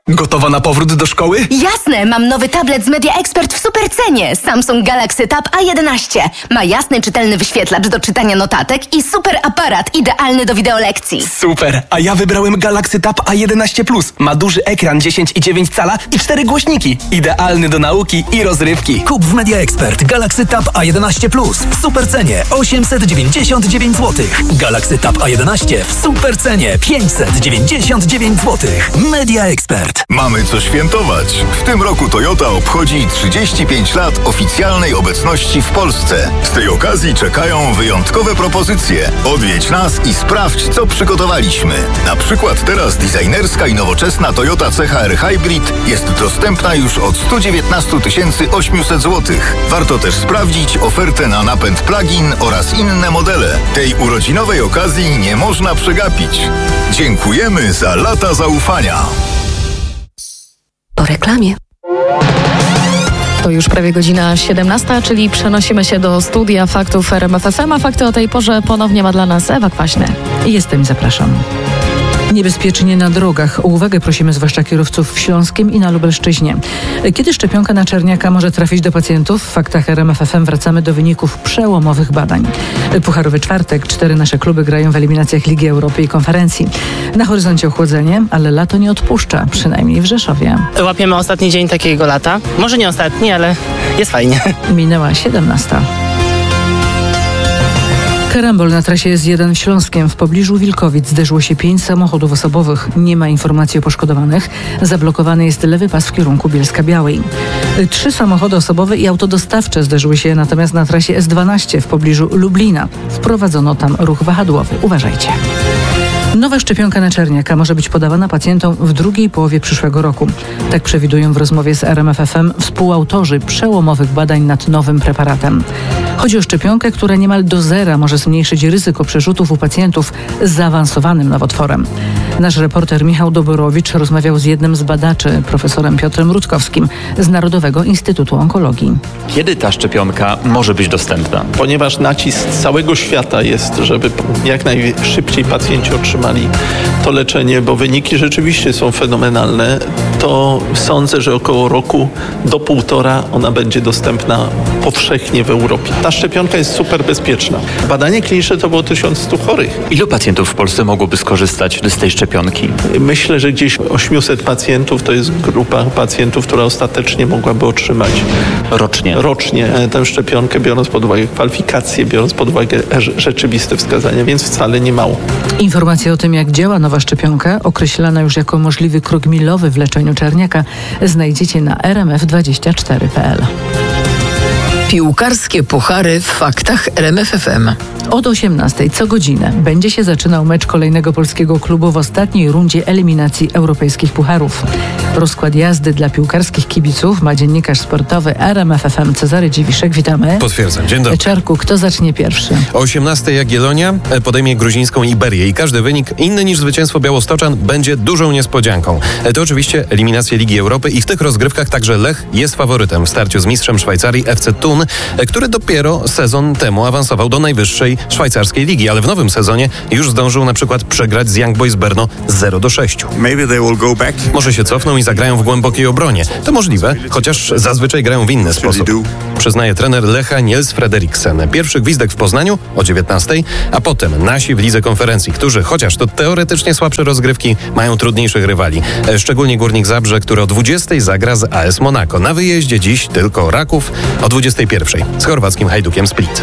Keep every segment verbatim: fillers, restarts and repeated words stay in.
Gotowa na powrót do szkoły? Jasne, mam nowy tablet z Media Expert w super cenie. Samsung Galaxy Tab A jedenaście. Ma jasny, czytelny wyświetlacz do czytania notatek i super aparat idealny do wideolekcji. Super, a ja wybrałem Galaxy Tab A jedenaście plus. Ma duży ekran dziesięć i dziewięć cala i cztery głośniki. Idealny do nauki i rozrywki. Kup w Media Expert Galaxy Tab A jedenaście plus w super cenie osiemset dziewięćdziesiąt dziewięć złotych. Galaxy Tab A jedenaście w super cenie pięćset dziewięćdziesiąt dziewięć złotych. Media Expert. Mamy co świętować. W tym roku Toyota obchodzi trzydzieści pięć lat oficjalnej obecności w Polsce. Z tej okazji czekają wyjątkowe propozycje. Odwiedź nas i sprawdź, co przygotowaliśmy. Na przykład teraz designerska i nowoczesna Toyota C H R Hybrid jest dostępna już od sto dziewiętnaście tysięcy osiemset złotych. Warto też sprawdzić ofertę na napęd plug-in oraz inne modele. Tej urodzinowej okazji nie można przegapić. Dziękujemy za lata zaufania. Po reklamie. To już prawie godzina siedemnasta, czyli przenosimy się do studia faktów R M F F M, a fakty o tej porze ponownie ma dla nas Ewa Kwaśny. Jestem i zapraszam. Niebezpiecznie na drogach. O uwagę prosimy zwłaszcza kierowców w Śląskiem i na Lubelszczyźnie. Kiedy szczepionka na czerniaka może trafić do pacjentów? W faktach R M F F M wracamy do wyników przełomowych badań. Pucharowy czwartek. Cztery nasze kluby grają w eliminacjach Ligi Europy i konferencji. Na horyzoncie ochłodzenie, ale lato nie odpuszcza, przynajmniej w Rzeszowie. Łapiemy ostatni dzień takiego lata. Może nie ostatni, ale jest fajnie. Minęła siedemnasta. Karambol na trasie S jeden w Śląskiem. W pobliżu Wilkowic zderzyło się pięć samochodów osobowych. Nie ma informacji o poszkodowanych. Zablokowany jest lewy pas w kierunku Bielska-Białej. Trzy samochody osobowe i auto dostawcze zderzyły się natomiast na trasie S dwanaście w pobliżu Lublina. Wprowadzono tam ruch wahadłowy. Uważajcie. Nowa szczepionka na czerniaka może być podawana pacjentom w drugiej połowie przyszłego roku. Tak przewidują w rozmowie z R M F F M współautorzy przełomowych badań nad nowym preparatem. Chodzi o szczepionkę, która niemal do zera może zmniejszyć ryzyko przerzutów u pacjentów z zaawansowanym nowotworem. Nasz reporter Michał Doborowicz rozmawiał z jednym z badaczy, profesorem Piotrem Rutkowskim z Narodowego Instytutu Onkologii. Kiedy ta szczepionka może być dostępna? Ponieważ nacisk całego świata jest, żeby jak najszybciej pacjenci otrzymali to leczenie, bo wyniki rzeczywiście są fenomenalne, to sądzę, że około roku do półtora ona będzie dostępna powszechnie w Europie. Ta szczepionka jest super bezpieczna. Badanie kliniczne to było tysiąc sto chorych. Ilu pacjentów w Polsce mogłoby skorzystać z tej szczepionki? Myślę, że gdzieś osiemset pacjentów to jest grupa pacjentów, która ostatecznie mogłaby otrzymać rocznie, rocznie tę szczepionkę, biorąc pod uwagę kwalifikacje, biorąc pod uwagę rzeczywiste wskazania, więc wcale nie mało. Informacje o tym, jak działa nowa szczepionka, określana już jako możliwy krok milowy w leczeniu czerniaka, znajdziecie na r m f dwadzieścia cztery kropka p l. Piłkarskie puchary w faktach R M F F M. Od osiemnastej co godzinę będzie się zaczynał mecz kolejnego polskiego klubu w ostatniej rundzie eliminacji europejskich pucharów. Rozkład jazdy dla piłkarskich kibiców ma dziennikarz sportowy R M F F M Cezary Dziwiszek. Witamy. Potwierdzam. Dzień dobry. Czarku, kto zacznie pierwszy? O osiemnastej Jagiellonia podejmie gruzińską Iberię i każdy wynik inny niż zwycięstwo Białostoczan będzie dużą niespodzianką. To oczywiście eliminacja Ligi Europy i w tych rozgrywkach także Lech jest faworytem w starciu z mistrzem Szwajcarii F C Thun, który dopiero sezon temu awansował do najwyższej szwajcarskiej ligi, ale w nowym sezonie już zdążył na przykład przegrać z Young Boys Brno zero do sześciu. Może się cofną i zagrają w głębokiej obronie. To możliwe, chociaż zazwyczaj grają w inny sposób. Przyznaje trener Lecha Niels Frederiksen. Pierwszy gwizdek w Poznaniu o dziewiętnastej, a potem nasi w Lidze Konferencji, którzy chociaż to teoretycznie słabsze rozgrywki mają trudniejszych rywali. Szczególnie Górnik Zabrze, który o dwudziestej zagra z A S Monaco. Na wyjeździe dziś tylko Raków o dwudziestej pierwszej z chorwackim Hajdukiem Split.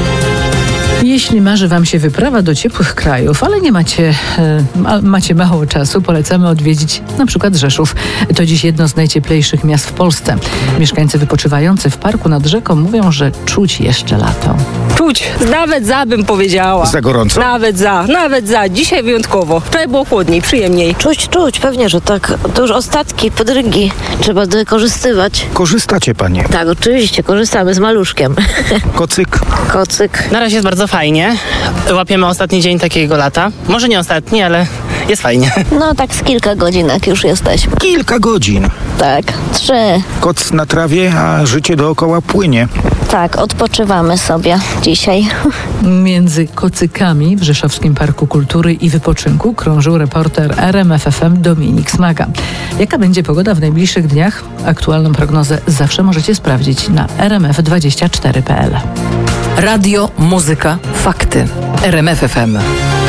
Jeśli marzy Wam się wyprawa do ciepłych krajów, ale nie macie, e, macie mało czasu, polecamy odwiedzić na przykład Rzeszów. To dziś jedno z najcieplejszych miast w Polsce. Mieszkańcy wypoczywający w parku nad rzeką mówią, że czuć jeszcze lato. Czuć, nawet za bym powiedziała. Za gorąco? Nawet za, nawet za. Dzisiaj wyjątkowo. Wczoraj było chłodniej, przyjemniej. Czuć, czuć, pewnie, że tak. To już ostatki, podrygi. Trzeba wykorzystywać. Korzystacie Panie? Tak, oczywiście, korzystamy z maluszkiem. Kocyk? Kocyk. Na razie jest bardzo fajnie. Łapiemy ostatni dzień takiego lata. Może nie ostatni, ale jest fajnie. No tak z kilka godzinek już jesteśmy. Kilka godzin? Tak, trzy. Koc na trawie, a życie dookoła płynie. Tak, odpoczywamy sobie dzisiaj. Między kocykami w Rzeszowskim Parku Kultury i Wypoczynku krążył reporter R M F F M Dominik Smaga. Jaka będzie pogoda w najbliższych dniach? Aktualną prognozę zawsze możecie sprawdzić na r m f dwadzieścia cztery kropka p l. Radio, muzyka, fakty. R M F F M.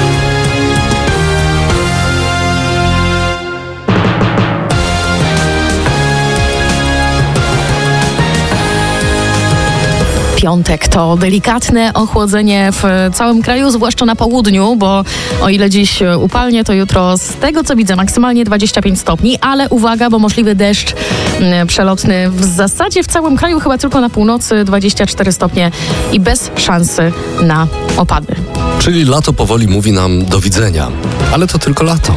Piątek to delikatne ochłodzenie w całym kraju, zwłaszcza na południu, bo o ile dziś upalnie, to jutro z tego co widzę maksymalnie dwadzieścia pięć stopni, ale uwaga, bo możliwy deszcz mm, przelotny w zasadzie w całym kraju, chyba tylko na północy dwadzieścia cztery stopnie i bez szansy na opady. Czyli lato powoli mówi nam do widzenia, ale to tylko lato.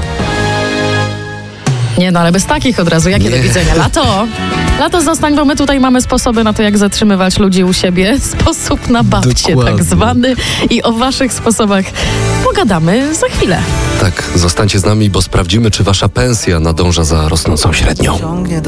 Nie no, ale bez takich od razu, jakie Nie. do widzenia? Lato! Lato zostań, bo my tutaj mamy sposoby na to, jak zatrzymywać ludzi u siebie. Sposób na babcie Dokładnie. tak zwany. I o waszych sposobach pogadamy za chwilę. Tak, zostańcie z nami, bo sprawdzimy, czy wasza pensja nadąża za rosnącą średnią.